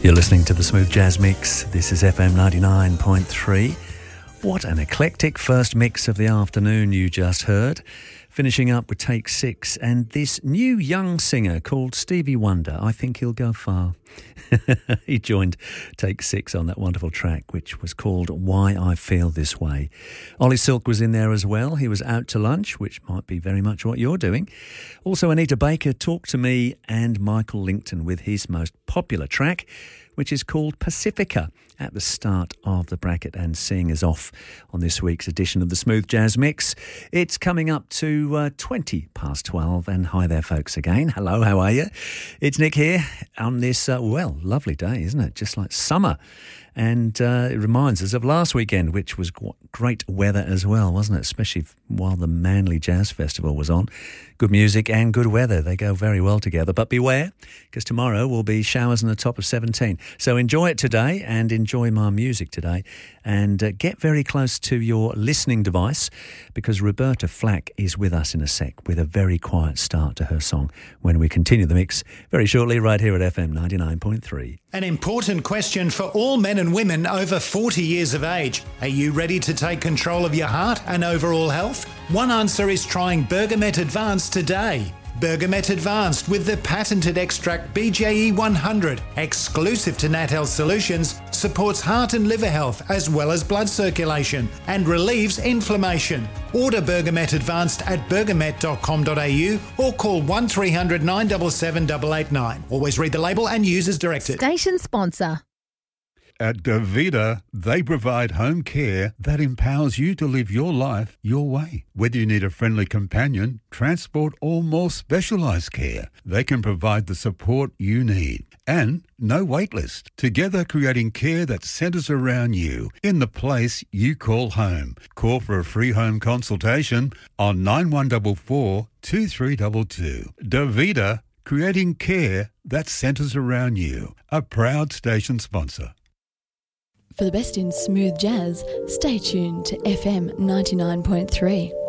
You're listening to the Smooth Jazz Mix. This is FM 99.3. What an eclectic first mix of the afternoon you just heard. Finishing up with Take 6 and this new young singer called Stevie Wonder. I think he'll go far. He joined Take 6 on that wonderful track, which was called Why I Feel This Way. Ollie Silk was in there as well. He was out to lunch, which might be very much what you're doing. Also, Anita Baker, Talk to Me, and Michael Lington with his most popular track, which is called Pacifica, at the start of the bracket and seeing us off on this week's edition of the Smooth Jazz Mix. It's coming up to 20 past 12, and hi there, folks, again. Hello, how are you? It's Nick here on this, lovely day, isn't it? Just like summer. And it reminds us of last weekend, which was great weather as well, wasn't it? Especially while the Manly Jazz Festival was on. Good music and good weather. They go very well together. But beware, because tomorrow will be showers in the top of 17. So enjoy it today and enjoy my music today. And get very close to your listening device, because Roberta Flack is with us in a sec with a very quiet start to her song when we continue the mix very shortly right here at FM 99.3. An important question for all men and women over 40 years of age. Are you ready to take control of your heart and overall health? One answer is trying Bergamet Advanced today. Bergamet Advanced with the patented extract BJE 100, exclusive to Nat Health Solutions, supports heart and liver health as well as blood circulation and relieves inflammation. Order Bergamet Advanced at bergamet.com.au or call 1300 977 889. Always read the label and use as directed. Station sponsor. At Davida, they provide home care that empowers you to live your life your way. Whether you need a friendly companion, transport, or more specialised care, they can provide the support you need. And no wait list. Together creating care that centres around you in the place you call home. Call for a free home consultation on 9144 2322. Davida, creating care that centres around you. A proud station sponsor. For the best in smooth jazz, stay tuned to FM 99.3.